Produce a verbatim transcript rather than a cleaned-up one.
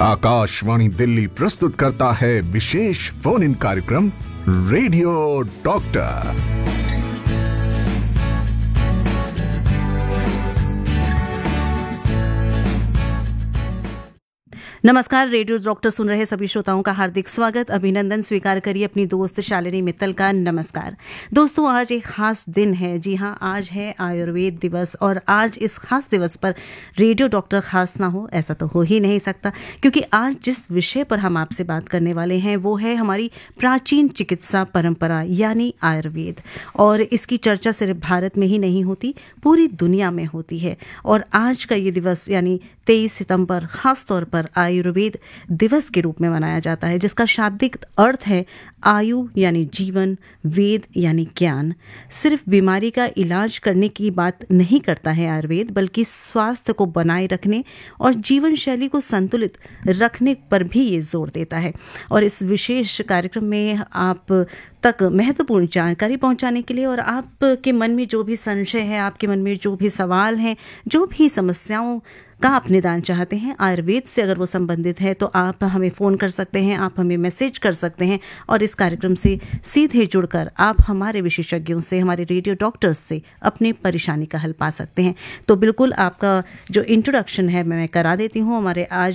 आकाशवाणी दिल्ली प्रस्तुत करता है विशेष फोन इन कार्यक्रम रेडियो डॉक्टर। नमस्कार, रेडियो डॉक्टर सुन रहे सभी श्रोताओं का हार्दिक स्वागत, अभिनंदन स्वीकार करिए अपनी दोस्त शालिनी मित्तल का। नमस्कार दोस्तों, आज एक खास दिन है। जी हाँ, आज है आयुर्वेद दिवस और आज इस खास दिवस पर रेडियो डॉक्टर खास ना हो ऐसा तो हो ही नहीं सकता, क्योंकि आज जिस विषय पर हम आपसे बात करने वाले हैं वो है हमारी प्राचीन चिकित्सा परंपरा यानी आयुर्वेद। और इसकी चर्चा सिर्फ भारत में ही नहीं होती, पूरी दुनिया में होती है। और आज का ये दिवस यानी तेईस सितंबर खास तौर पर आयुर्वेद दिवस के रूप में मनाया जाता है, जिसका शाब्दिक अर्थ है आयु यानी जीवन, वेद यानी ज्ञान। सिर्फ बीमारी का इलाज करने की बात नहीं करता है आयुर्वेद, बल्कि स्वास्थ्य को बनाए रखने और जीवन शैली को संतुलित रखने पर भी ये जोर देता है। और इस विशेष कार्यक्रम में आप तक महत्वपूर्ण जानकारी पहुंचाने के लिए और आपके मन में जो भी संशय है, आपके मन में जो भी सवाल हैं, जो भी समस्याओं का आप निदान चाहते हैं आयुर्वेद से अगर वो संबंधित है, तो आप हमें फ़ोन कर सकते हैं, आप हमें मैसेज कर सकते हैं और इस कार्यक्रम से सीधे जुड़कर आप हमारे विशेषज्ञों से, हमारे रेडियो डॉक्टर्स से अपनी परेशानी का हल पा सकते हैं। तो बिल्कुल आपका जो इंट्रोडक्शन है मैं करा देती हूँ। हमारे आज